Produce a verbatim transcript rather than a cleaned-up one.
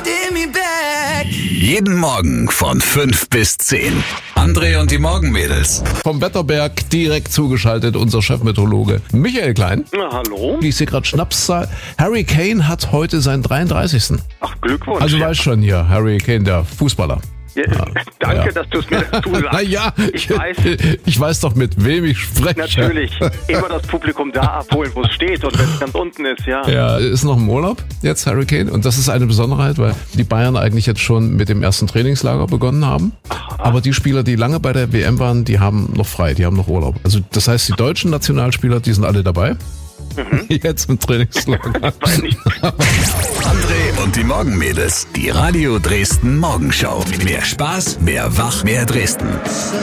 Jeden Morgen von fünf bis zehn. André und die Morgenmädels. Vom Wetterberg direkt zugeschaltet unser Chefmeteorologe Michael Klein. Na, hallo. Ich sehe gerade Schnapszahl. Harry Kane hat heute seinen dreiunddreißigsten. Ach, Glückwunsch. Also weißt schon hier, Harry Kane, der Fußballer. Ja, danke, ja. dass du es mir dazu sagst. Na ja, ich weiß. Ich weiß doch, mit wem ich spreche. Natürlich. Immer das Publikum da abholen, wo es steht und wenn es ganz unten ist, ja. Ja, ist noch im Urlaub jetzt, Harry Kane. Und das ist eine Besonderheit, weil die Bayern eigentlich jetzt schon mit dem ersten Trainingslager begonnen haben. Aha. Aber die Spieler, die lange bei der W M waren, die haben noch frei, die haben noch Urlaub. Also das heißt, die deutschen Nationalspieler, die sind alle dabei. Mhm. Jetzt im Trainingslager. André und die Morgenmädels. Die Radio Dresden Morgenshow. Mehr Spaß, mehr Wach, mehr Dresden.